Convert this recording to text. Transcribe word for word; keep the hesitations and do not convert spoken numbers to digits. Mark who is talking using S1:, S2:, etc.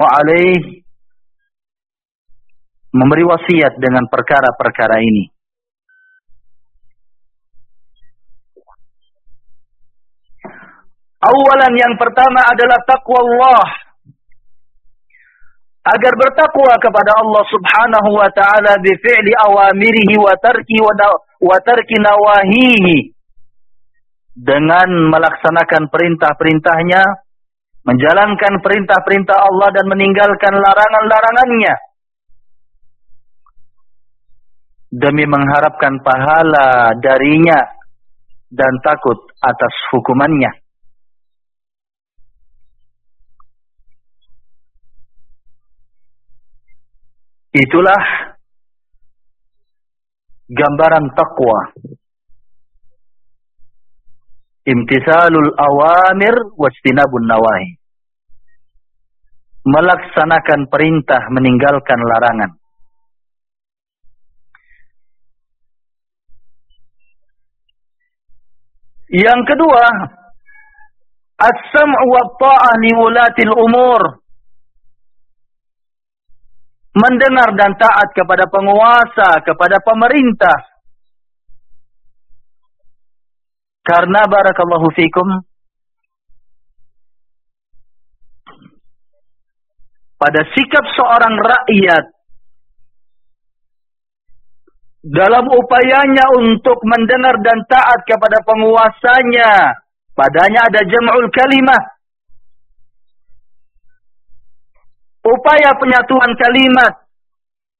S1: alaihi memberi wasiat dengan perkara-perkara ini. Awalan, yang pertama adalah taqwa Allah. Agar bertakwa kepada Allah Subhanahu wa taala bi fi'li awamirihi wa tarki wa tarki nawahihi, dengan melaksanakan perintah-perintahnya, menjalankan perintah-perintah Allah dan meninggalkan larangan-larangannya, demi mengharapkan pahala darinya dan takut atas hukumannya. Itulah gambaran takwa. Imtisalul awamir wajtinabun nawahi. Melaksanakan perintah, meninggalkan larangan. Yang kedua, as-sam'u wa ta'ah li wulatil umur. Mendengar dan taat kepada penguasa, kepada pemerintah. Karena barakallahu fikum, pada sikap seorang rakyat dalam upayanya untuk mendengar dan taat kepada penguasanya, padanya ada jam'ul kalimah. Upaya penyatuan kalimat